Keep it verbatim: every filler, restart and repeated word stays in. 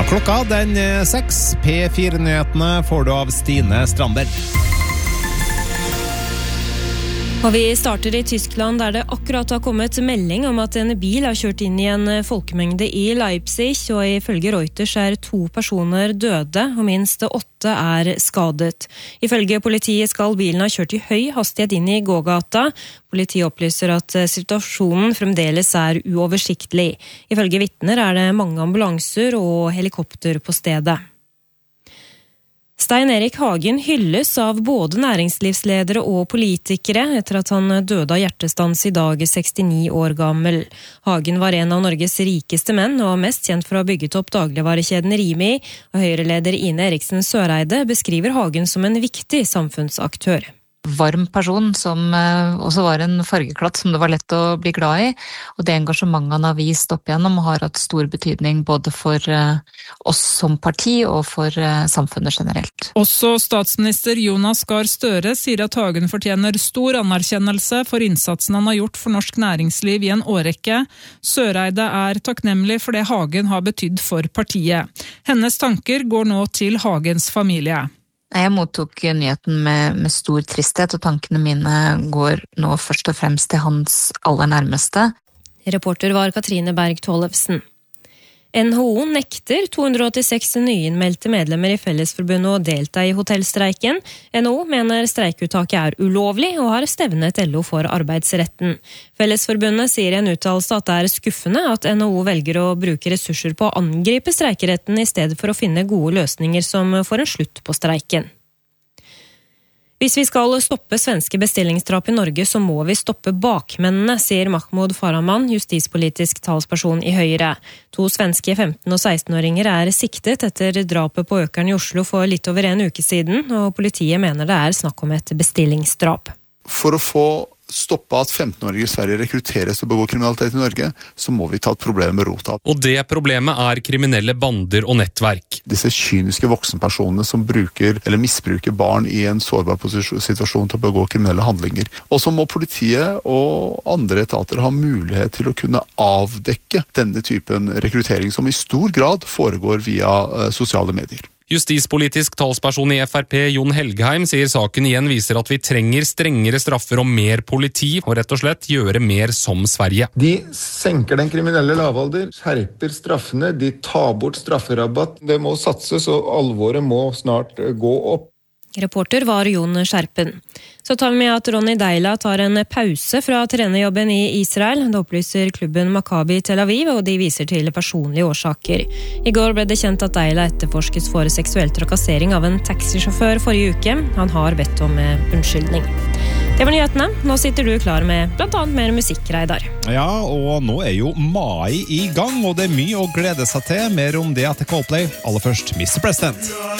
Klokka den er seks. P fire-nyhetene får du av Stine Strandberg. Og vi starter i Tyskland, der det akkurat har kommet melding om at en bil har kjørt inn i en folkemengde i Leipzig, og ifølge Reuters er to personer døde, og minst åtte er skadet. Ifølge politiet skal bilen ha kjørt i høy hastighet inn i gågata. Politiet opplyser at situasjonen fremdeles er uoversiktlig. Ifølge vitner er det mange ambulanser og helikopter på stedet. Stein Erik Hagen hylles av både næringslivsledere og politikere etter at han døde av hjertestans i dag, sekstini år gammel. Hagen var en av Norges rikeste menn og mest kjent for å ha bygget opp dagligvarekjeden Rimi, og Høyre-leder Ine Eriksen Søreide beskriver Hagen som en viktig samfunnsaktør. Varm person som også var en fargeklatt som det var lett å bli glad i, og det engasjementet han har vist opp igjennom har hatt stor betydning både for oss som parti og for samfunnet generelt. Også statsminister Jonas Gahr Støre sier at Hagen fortjener stor anerkjennelse for innsatsen han har gjort for norsk næringsliv i en årrekke. Søreide er takknemlig for det Hagen har betydd for partiet. Hennes tanker går nå til Hagens familie. Jeg mottok nyheten med, med stor tristhet, og tankene mine går nå først og fremst til hans aller nærmeste. Reporter var Katrine Berg Tollefsen. N H O nekter to hundre og åttiseks nyinnmeldte medlemmer i Fellesforbundet å delta i hotellstreiken. N H O mener streikuttaket er ulovlig og har stevnet L O for arbeidsretten. Fellesforbundet sier i en uttalelse at det er skuffende at N H O velger å bruke ressurser på å angripe streikeretten i stedet for å finne gode løsninger som får en slutt på streiken. Hvis vi skal stoppe svenske bestillingsdrap i Norge, så må vi stoppe bakmennene, sier Mahmoud Farahman, justispolitisk talsperson i Høyre. To svenske femten- og seksten-åringer er siktet etter drapet på Økern i Oslo for litt over en uke siden, og politiet mener det er snakk om et bestillingsdrap. For å få stoppe at femten-åringer i Sverige rekrutteres til å begå kriminalitet i Norge, så må vi ta et problem med rota. Og det problemet er kriminelle bander og nettverk. Disse kyniske voksenpersonene som bruker eller misbruker barn i en sårbar situasjon til å begå kriminelle handlinger. Og så må politiet og andre etater ha mulighet til å kunne avdekke denne typen rekruttering som i stor grad foregår via uh, sosiale medier. Justispolitisk talsperson i F R P, Jon Helgheim, sier saken igjen viser at vi trenger strengere straffer og mer politi, og rett og slett gjøre mer som Sverige. De senker den kriminelle lavalder, skjerper straffene, de tar bort strafferabatt. Det må satses, og alvoret må snart gå opp. Reporter var Jon Skjerpen. Så tar vi med at Ronny Deila tar en pause fra trenerjobben i Israel. Det opplyser klubben Maccabi Tel Aviv, og de viser til personlige årsaker. I går ble det kjent at Deila etterforskes for seksuell trakassering av en taxisjåfør forrige uke. Han har bedt om unnskyldning. Det var nyhetene. Nå sitter du klar med blant annet mer musikk, Reidar. Ja, og nå er jo mai i gang, og det er mye å glede seg til. Mer om det etter Coldplay. Aller først, mister President.